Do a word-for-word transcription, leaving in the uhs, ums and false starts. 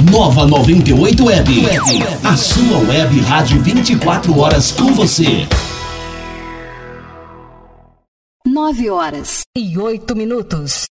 Nova noventa e oito Web. A sua web rádio vinte e quatro horas com você. Nove horas e oito minutos.